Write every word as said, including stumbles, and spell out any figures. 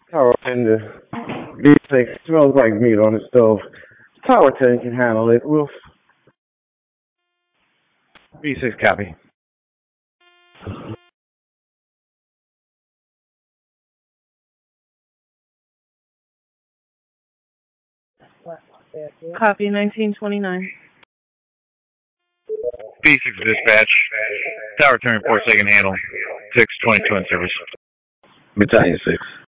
Tower ten to B six. Smells like meat on the stove. Tower ten can handle it. Wolf. B six copy. Copy nineteen twenty-nine. B six dispatch. Tower ten report second handle. six twenty-two in service. Battalion six.